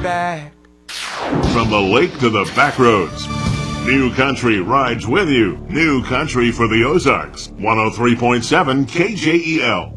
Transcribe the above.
back. From the lake to the back roads, New Country rides with you. New Country for the Ozarks. 103.7 KJEL.